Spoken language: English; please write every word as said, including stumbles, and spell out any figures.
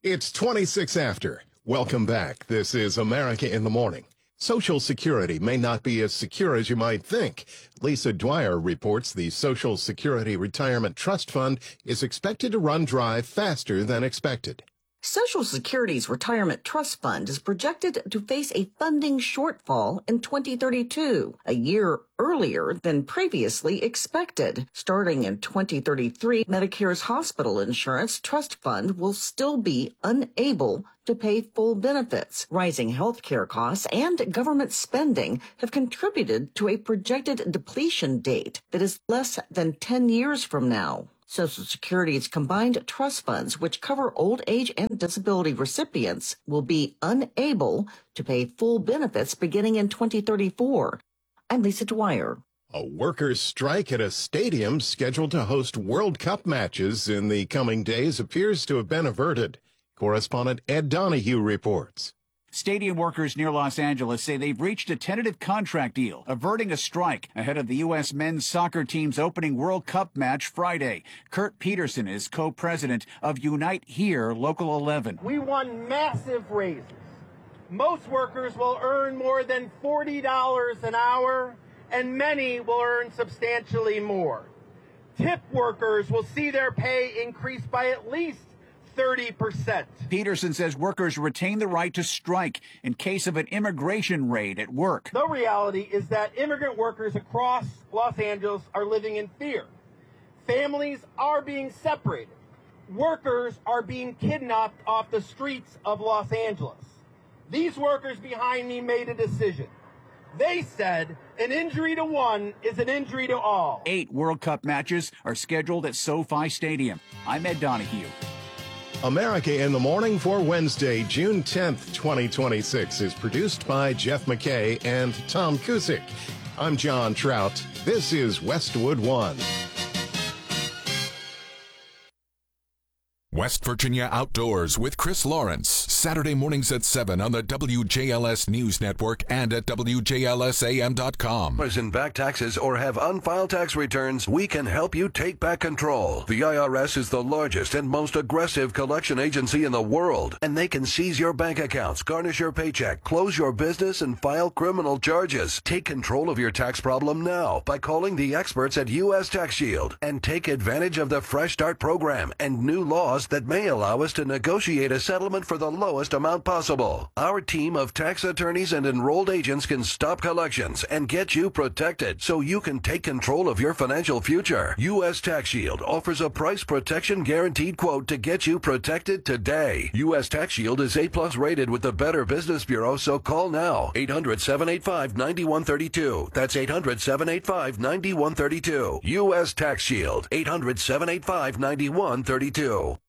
It's twenty-six after. Welcome back. This is America in the Morning. Social Security may not be as secure as you might think. Lisa Dwyer reports the Social Security Retirement Trust Fund is expected to run dry faster than expected. Social Security's Retirement Trust Fund is projected to face a funding shortfall in twenty thirty-two, a year earlier than previously expected. Starting in twenty thirty-three, Medicare's Hospital Insurance Trust Fund will still be unable to pay full benefits. Rising health care costs and government spending have contributed to a projected depletion date that is less than ten years from now. Social Security's combined trust funds, which cover old age and disability recipients, will be unable to pay full benefits beginning in twenty thirty-four. I'm Lisa Dwyer. A workers' strike at a stadium scheduled to host World Cup matches in the coming days appears to have been averted. Correspondent Ed Donahue reports. Stadium workers near Los Angeles say they've reached a tentative contract deal, averting a strike ahead of the U S men's soccer team's opening World Cup match Friday. Kurt Peterson is co-president of Unite Here Local eleven. We won massive raises. Most workers will earn more than forty dollars an hour, and many will earn substantially more. Tip workers will see their pay increase by at least thirty percent. Peterson says workers retain the right to strike in case of an immigration raid at work. The reality is that immigrant workers across Los Angeles are living in fear. Families are being separated. Workers are being kidnapped off the streets of Los Angeles. These workers behind me made a decision. They said an injury to one is an injury to all. Eight World Cup matches are scheduled at SoFi Stadium. I'm Ed Donahue. America in the Morning for Wednesday, June tenth, twenty twenty-six is produced by Jeff McKay and Tom Kusick. I'm John Trout. This is Westwood One. West Virginia Outdoors with Chris Lawrence, Saturday mornings at seven on the W J L S News Network and at W J L S A M dot com. In back taxes or have unfiled tax returns, we can help you take back control. The I R S is the largest and most aggressive collection agency in the world, and they can seize your bank accounts, garnish your paycheck, close your business, and file criminal charges. Take control of your tax problem now by calling the experts at U S Tax Shield and take advantage of the Fresh Start program and new laws that may allow us to negotiate a settlement for the lowest amount possible. Our team of tax attorneys and enrolled agents can stop collections and get you protected so you can take control of your financial future. U S Tax Shield offers a price protection guaranteed quote to get you protected today. U S Tax Shield is A plus rated with the Better Business Bureau, so call now. eight hundred, seven eight five, nine one three two. That's eight hundred, seven eight five, nine one three two. U S Tax Shield. eight hundred, seven eight five, nine one three two.